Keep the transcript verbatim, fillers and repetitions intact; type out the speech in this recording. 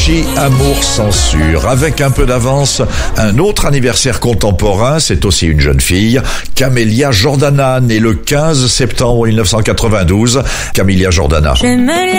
Avicii, Amour censure. Avec un peu d'avance, un autre anniversaire contemporain, c'est aussi une jeune fille, Camélia Jordana, née le quinze septembre mille neuf cent quatre-vingt-douze. Camélia Jordana.